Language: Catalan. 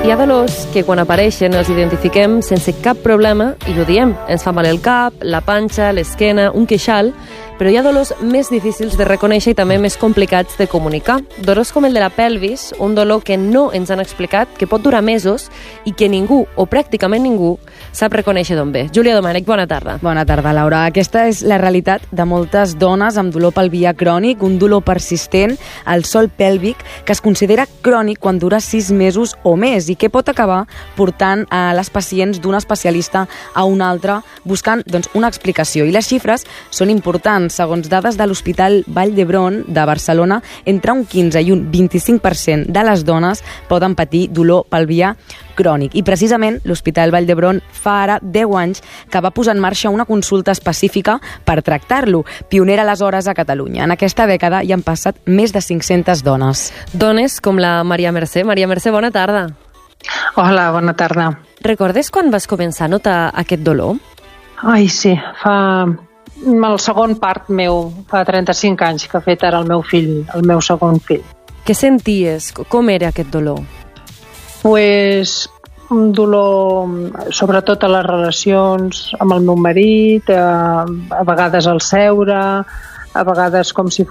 hi ha dolors que quan apareixen els identifiquem sense cap problema i ho diem. Ens fa mal el cap, la panxa, l'esquena, un queixal, però hi ha dolors més difícils de reconèixer i també més complicats de comunicar. Dolors com el de la pelvis, un dolor que no ens han explicat, que pot durar mesos i que ningú, o pràcticament ningú, sap reconèixer d'on ve. Júlia Domènech, bona tarda. Bona tarda, Laura. Aquesta és la realitat de moltes dones amb dolor pelvià crònic, un dolor persistent al sòl pèlvic que es considera crònic quan dura 6 mesos o més i que pot acabar portant a les pacients d'un especialista a un altre buscant una explicació. I les xifres són importants. Segons dades de l'Hospital Vall d'Hebron de Barcelona, entre un 15 i un 25% de les dones poden patir dolor pelvià crònic. I precisament l'Hospital Vall d'Hebron fa ara 10 anys que va posar en marxa una consulta específica per tractar-lo, pionera aleshores a Catalunya. En aquesta dècada hi han passat més de 500 dones. Dones com la Maria Mercè. Maria Mercè, bona tarda. Hola, bona tarda. Recordes quan vas començar a notar aquest dolor? Ai, sí, el segon part meu, fa 35 anys que ha fet ara el meu segon fill. Què senties? Com era aquest dolor? Pues un dolor, sobretot a les relacions amb el meu marit, a vegades al seure, a vegades com si